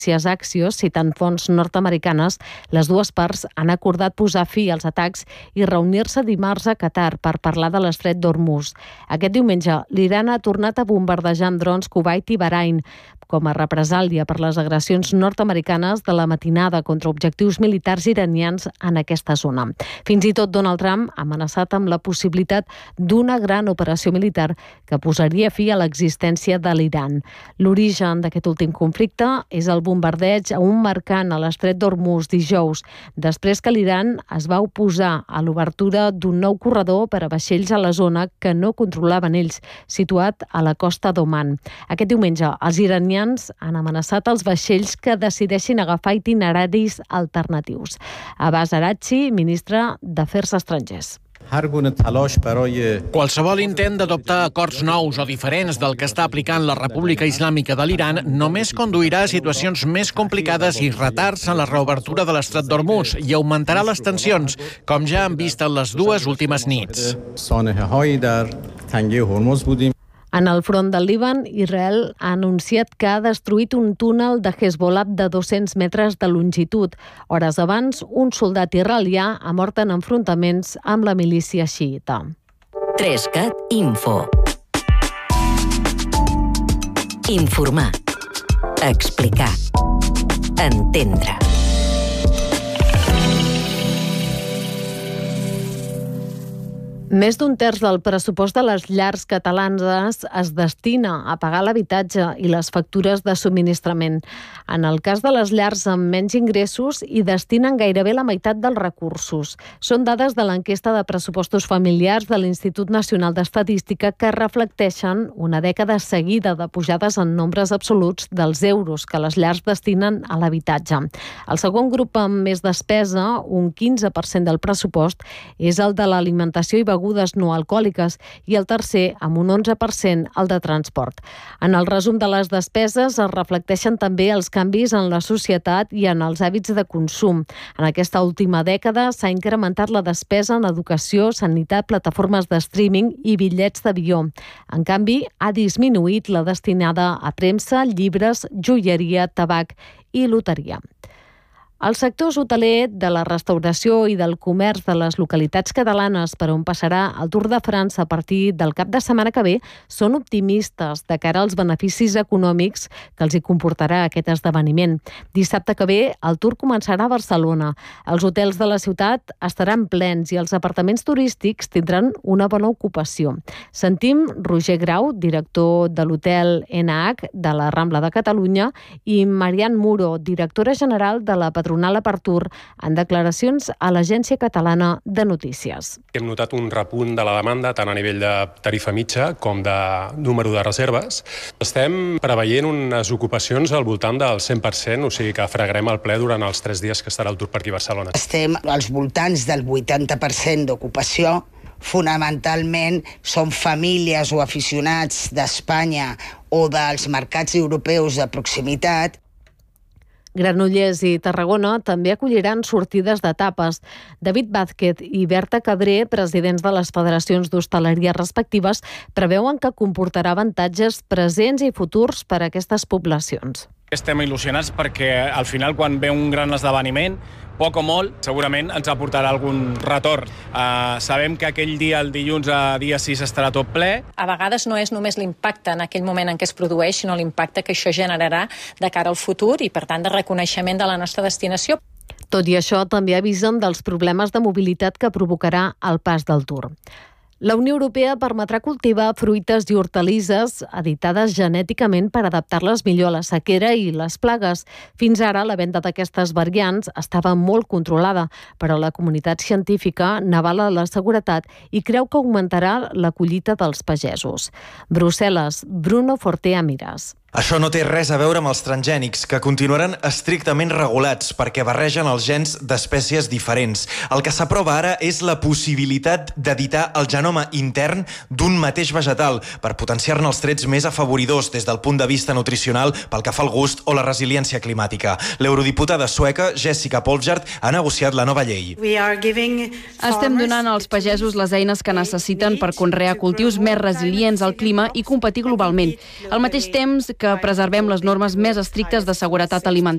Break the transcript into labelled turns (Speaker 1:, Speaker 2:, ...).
Speaker 1: Axios, citant fonts nord-americanes, les dues parts han acordat posar fi als atacs i reunir-se dimarts a Qatar per parlar de l'estret d'Hormuz. Aquest diumenge, l'Iran ha tornat a bombardejar amb drons Kuwait i Bahrain, com a represàlia per les agressions nord-americanes de la matinada contra objectius militars iranians en aquesta zona. Fins i tot Donald Trump ha amenaçat amb la possibilitat d'una gran operació militar que posaria fi a l'existència de l'Iran. L'origen d'aquest últim conflicte és el bombardeig a un mercant a l'estret d'Hormuz dijous, després que l'Iran es va oposar a l'obertura d'un nou corredor per a vaixells a la zona que no controlaven ells, situat a la costa d'Oman. Aquest diumenge, els iranians han amenaçat els vaixells que decideixin agafar itineraris alternatius. Abbas Araghchi, ministre d'Afers Estrangers.
Speaker 2: Qualsevol intent d'adoptar acords nous o diferents del que està aplicant la República Islàmica de l'Iran només conduirà a situacions més complicades i retards en la reobertura de l'estret d'Hormuz i augmentarà les tensions, com ja han vist en les dues últimes nits.
Speaker 1: En el front del Líban, Israel ha anunciat que ha destruït un túnel de Hezbollah de 200 metres de longitud. Hores abans, un soldat israelià ha mort en enfrontaments amb la milícia xiïta.
Speaker 3: 3CAT Info. Informar. Explicar. Entendre.
Speaker 1: Més d'un terç del pressupost de les llars catalanes es destina a pagar l'habitatge i les factures de subministrament. En el cas de les llars amb menys ingressos, hi destinen gairebé la meitat dels recursos. Són dades de l'enquesta de pressupostos familiars de l'Institut Nacional d'Estadística que reflecteixen una dècada seguida de pujades en nombres absoluts dels euros que les llars destinen a l'habitatge. El segon grup amb més despesa, un 15% del pressupost, és el de l'alimentació i begudes no alcohòliques i el tercer, amb un 11%, el de transport. En el resum de les despeses es reflecteixen també els canvis en la societat i en els hàbits de consum. En aquesta última dècada s'ha incrementat la despesa en educació, sanitat, plataformes de streaming i bitllets d'avió. En canvi, ha disminuït la destinada a premsa, llibres, joieria, tabac i loteria. Els sectors hoteler, de la restauració i del comerç de les localitats catalanes per on passarà el Tour de França a partir del cap de setmana que ve són optimistes de cara als beneficis econòmics que els hi comportarà aquest esdeveniment. Dissabte que ve el Tour començarà a Barcelona. Els hotels de la ciutat estaran plens i els apartaments turístics tindran una bona ocupació. Sentim Roger Grau, director de l'hotel NH de la Rambla de Catalunya, i Marian Muro, directora general de la Patronal Apertur, en declaracions a l'Agència Catalana de Notícies.
Speaker 4: Hem notat un repunt de la demanda tant a nivell de tarifa mitja com de número de reserves. Estem preveient unes ocupacions al voltant del 100%, o sigui que fregarem el ple durant els 3 dies que estarà el Tour per aquí a Barcelona.
Speaker 5: Estem als voltants del 80% d'ocupació. Fonamentalment són famílies o aficionats d'Espanya o dels mercats europeus de proximitat.
Speaker 1: Granollers i Tarragona també acolliran sortides d'etapes. David Vázquez i Berta Cabré, presidents de les federacions d'hostaleria respectives, preveuen que comportarà avantatges presents i futurs per a aquestes poblacions.
Speaker 6: Estem il·lusionats perquè al final quan ve un gran esdeveniment, poc o molt, segurament ens aportarà algun retorn. Sabem que aquell dia, el dilluns, dia 6, estarà tot ple.
Speaker 7: A vegades no és només l'impacte en aquell moment en què es produeix, sinó l'impacte que això generarà de cara al futur i, per tant, de reconeixement de la nostra destinació.
Speaker 1: Tot i això, també avisen dels problemes de mobilitat que provocarà el pas del Tour. La Unió Europea permetrà cultivar fruites i hortalisses editades genèticament per adaptar-les millor a la sequera i les plagues. Fins ara, la venda d'aquestes variants estava molt controlada, però la comunitat científica n'avala la seguretat i creu que augmentarà la collita dels pagesos. Brussel·les, Bruno Fortea Miras.
Speaker 8: Això no té res a veure amb els transgènics, que continuaran estrictament regulats perquè barregen els gens d'espècies diferents. El que s'aprova ara és la possibilitat d'editar el genoma intern d'un mateix vegetal per potenciar-ne els trets més afavoridors des del punt de vista nutricional pel que fa al gust o la resiliència climàtica. L'eurodiputada sueca Jessica Polfjard ha negociat la nova llei.
Speaker 9: Estem donant als pagesos les eines que necessiten per conrear cultius més resilients al clima i competir globalment. Al mateix temps, que preservem les normes més estrictes de seguretat alimentària.